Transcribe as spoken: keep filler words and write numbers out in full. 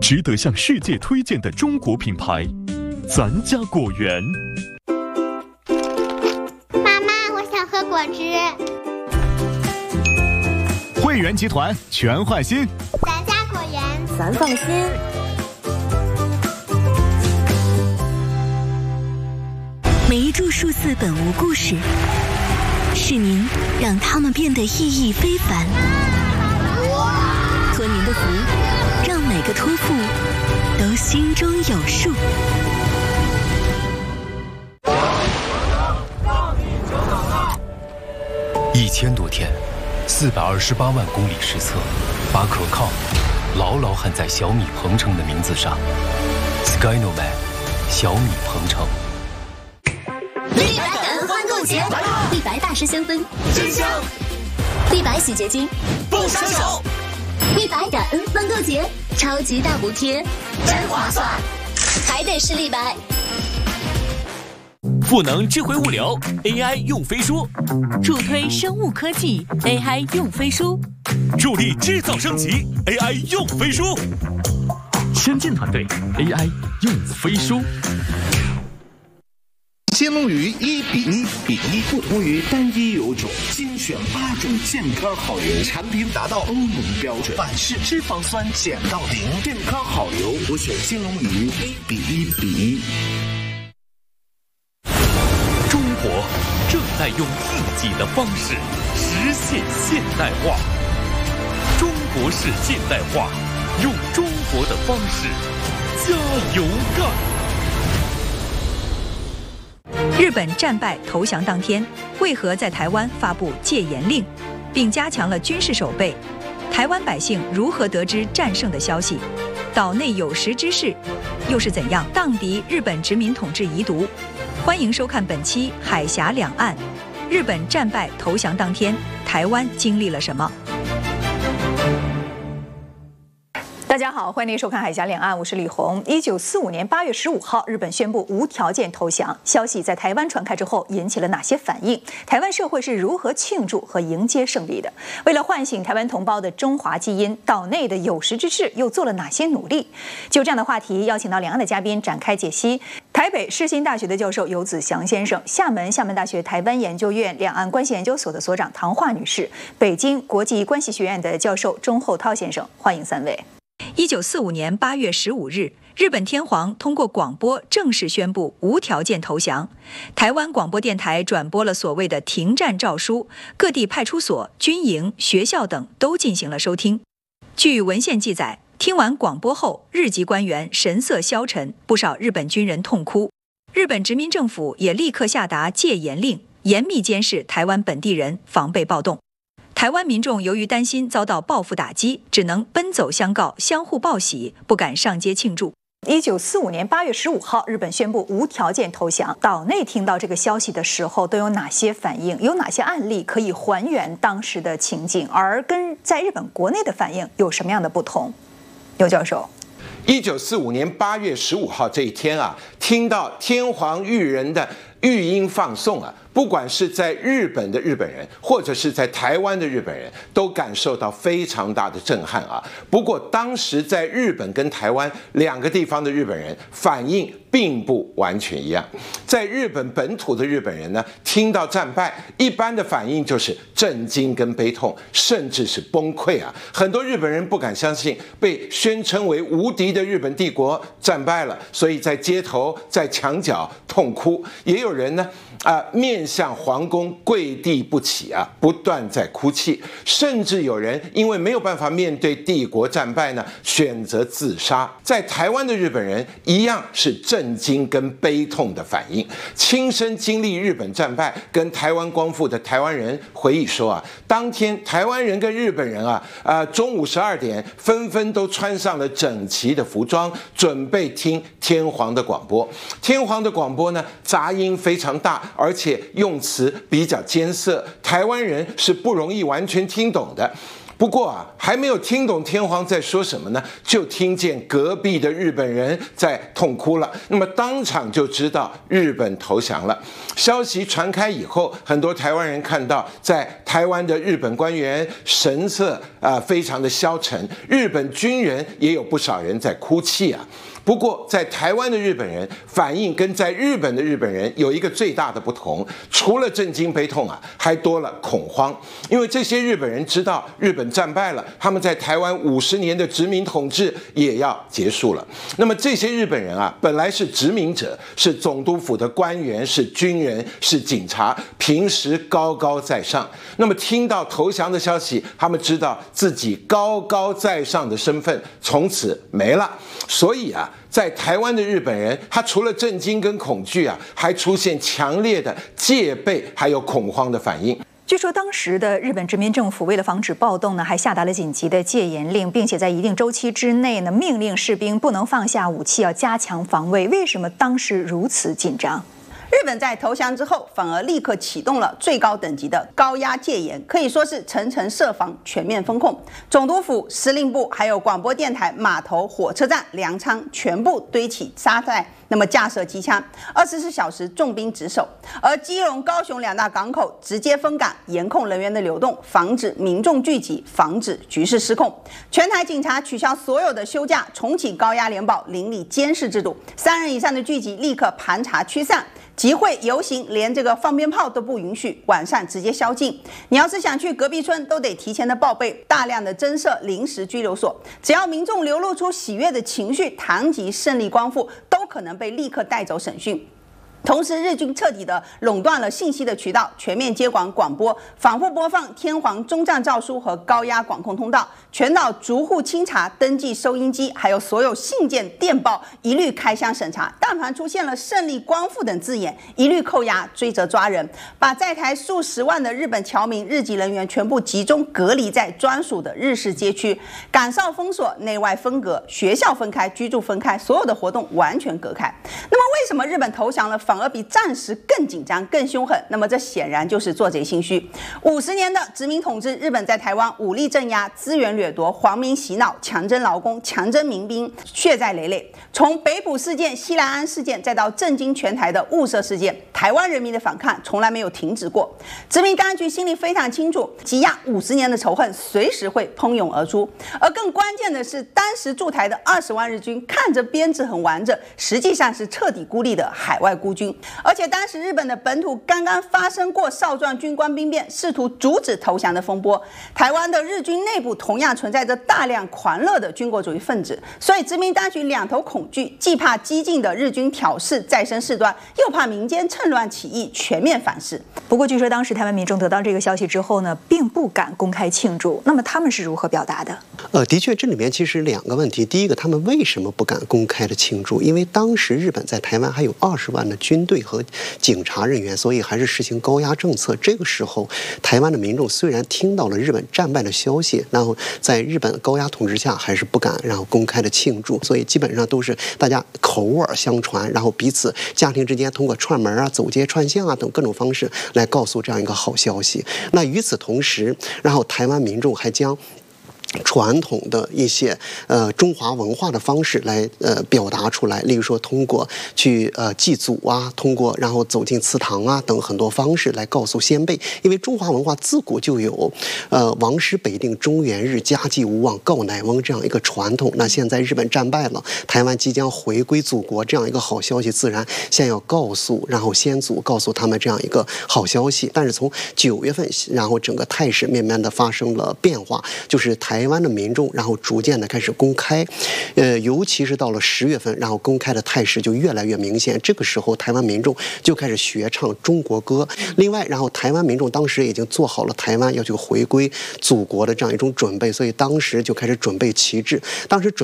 值得向世界推荐的中国品牌，咱家果园。 妈妈，我想喝果汁。 汇源集团全换新， 咱家果园， 咱放心。 每一株数字本无故事，是您让它们变得意义非凡。托您的福，让每个托付都心中有数。 一千多天，四百二十八万公里实测，把可靠牢牢焊在小米鹏程的名字上。Skynoman， 小米鹏程。 立白感恩欢购节，立白大师香氛真香，立白洗洁精不伤手。立白感恩欢购节，超级大补贴，真划算，还得是立白。 赋能智慧物流 A I 用飞书， 助推生物科技 A I 用飞书， 助力制造升级 A I 用飞书， 先进团队 A I 用飞书。 金龙鱼一比一比一，不同于单一油种，精选八种健康好油，产品达到欧盟标准，反式脂肪酸减到零，健康好油，我选金龙鱼一比一比一。 中国正在用自己的方式实现现代化，中国式现代化，用中国的方式加油干。 日本战败投降当天，为何在台湾发布戒严令，并加强了军事守备？台湾百姓如何得知战胜的消息？岛内有识之士又是怎样荡涤日本殖民统治遗毒？欢迎收看本期《海峡两岸》。日本战败投降当天，台湾经历了什么？大家好，欢迎您收看《海峡两岸》，我是李红。一九四五年八月十五号，日本宣布无条件投降。消息在台湾传开之后，引起了哪些反应？台湾社会是如何庆祝和迎接胜利的？为了唤醒台湾同胞的中华基因，岛内的有识之士又做了哪些努力？就这样的话题，邀请到两岸的嘉宾展开解析。台北世新大学的教授游子祥先生，厦门厦门大学台湾研究院两岸关系研究所的所长唐华女士，北京国际关系学院的教授钟厚涛先生，欢迎三位。一九四五年八月十五日，日本天皇通过广播正式宣布无条件投降。台湾广播电台转播了所谓的停战诏书，各地派出所、军营、学校等都进行了收听。据文献记载，听完广播后，日籍官员神色消沉，不少日本军人痛哭。日本殖民政府也立刻下达戒严令，严密监视台湾本地人，防备暴动。台湾民众由于担心遭到报复打击，只能奔走相告，相互报喜，不敢上街庆祝。一九四五年八月十五号，日本宣布无条件投降。岛内听到这个消息的时候，都有哪些反应？有哪些案例可以还原当时的情景？而跟在日本国内的反应有什么样的不同？游教授。 一九四五年八月十五号这一天啊，听到天皇裕仁的育音放送啊，不管是在日本的日本人，或者是在台湾的日本人，都感受到非常大的震撼啊。不过当时在日本跟台湾两个地方的日本人反应并不完全一样。在日本本土的日本人呢，听到战败，一般的反应就是震惊跟悲痛，甚至是崩溃啊。很多日本人不敢相信被宣称为无敌的日本帝国战败了，所以在街头、在墙角痛哭。也有人呢，啊、呃，面向皇宫跪地不起啊，不断在哭泣。甚至有人因为没有办法面对帝国战败呢，选择自杀。在台湾的日本人一样是震惊跟悲痛的反应。亲身经历日本战败跟台湾光复的台湾人回忆说啊，当天台湾人跟日本人啊，啊、呃，中午十二点纷纷都穿上了整齐的服装，准备听天皇的广播。天皇的广播呢，杂音非常大，而且用词比较艰涩，台湾人是不容易完全听懂的。 不过啊，还没有听懂天皇在说什么呢，就听见隔壁的日本人在痛哭了。那么当场就知道日本投降了。消息传开以后，很多台湾人看到在台湾的日本官员神色啊、呃、非常的消沉，日本军人也有不少人在哭泣啊。不过，在台湾的日本人反应跟在日本的日本人有一个最大的不同，除了震惊悲痛啊，还多了恐慌。因为这些日本人知道日本战败了，他们在台湾五十年的殖民统治也要结束了。那么这些日本人啊，本来是殖民者，是总督府的官员，是军人，是警察，平时高高在上。那么听到投降的消息，他们知道自己高高在上的身份从此没了。所以啊，在台湾的日本人，他除了震惊跟恐惧啊，还出现强烈的戒备还有恐慌的反应。 据说当时的日本殖民政府为了防止暴动呢，还下达了紧急的戒严令，并且在一定周期之内呢，命令士兵不能放下武器，要加强防卫。为什么当时如此紧张？ 日本在投降之后，反而立刻启动了最高等级的高压戒严，可以说是层层设防，全面封控。总督府、司令部，还有广播电台、码头、火车站、粮仓，全部堆起沙袋，那么架设机枪，二十四小时重兵值守。而基隆、高雄两大港口直接封港，严控人员的流动，防止民众聚集，防止局势失控。全台警察取消所有的休假，重启高压联保，邻里监视制度，三人以上的聚集立刻盘查驱散。集会游行连这个放鞭炮都不允许，晚上直接宵禁。你要是想去隔壁村，都得提前的报备。大量的增设临时拘留所，只要民众流露出喜悦的情绪，谈及胜利光复，都可能被立刻带走审讯。同时，日军彻底的垄断了信息的渠道，全面接管广播，反复播放天皇终战诏书和高压管控通道，全岛逐户清查，登记收音机，还有所有信件、电报，一律开箱审查。但凡出现了胜利光复等字眼，一律扣押、追责抓人，把在台数十万的日本侨民、日籍人员全部集中隔离在专属的日式街区，岗哨封锁，内外分隔，学校分开，居住分开，所有的活动完全隔开。那么，为什么日本投降了，反而比战时更紧张、更凶狠？那么这显然就是做贼心虚。五十年的殖民统治，日本在台湾武力镇压、资源掠夺、皇民洗脑、强征劳工、强征民兵，血债累累。从北埔事件、西来庵事件，再到震惊全台的雾社事件，台湾人民的反抗从来没有停止过。殖民当局心里非常清楚，积压五十年的仇恨随时会喷涌而出。而更关键的是，当时驻台的二十万日军，看着编制很完整，实际上是彻底孤立的海外孤军。而且当时日本的本土刚刚发生过少壮军官兵变，试图阻止投降的风波。台湾的日军内部同样存在着大量狂热的军国主义分子，所以殖民当局两头恐惧，既怕激进的日军挑事再生事端，又怕民间趁乱起义，全面反噬。 不过据说当时台湾民众得到这个消息之后呢，并不敢公开庆祝。那么他们是如何表达的？ 呃，的确，这里面其实两个问题。第一个，他们为什么不敢公开的庆祝？因为当时日本在台湾还有二十万的军队和警察人员，所以还是实行高压政策。这个时候，台湾的民众虽然听到了日本战败的消息，然后在日本高压统治下，还是不敢然后公开的庆祝，所以基本上都是大家口耳相传，然后彼此家庭之间通过串门啊、走街串巷啊等各种方式来告诉这样一个好消息。那与此同时，然后台湾民众还将传统的一些呃中华文化的方式来呃表达出来，例如说通过去呃祭祖啊，通过然后走进祠堂啊等很多方式来告诉先辈，因为中华文化自古就有呃王师北定中原日，家祭无忘告乃翁这样一个传统。那现在日本战败了，台湾即将回归祖国这样一个好消息，自然先要告诉然后先祖告诉他们这样一个好消息。但是从九月份，然后整个态势慢慢的发生了变化，就是台。台湾的民众，然后逐渐的开始公开，呃，尤其是到了十月份，然后公开的态势就越来越明显。这个时候，台湾民众就开始学唱中国歌。另外，然后台湾民众当时已经做好了台湾要去回归祖国的这样一种准备，所以当时就开始准备旗帜。当时准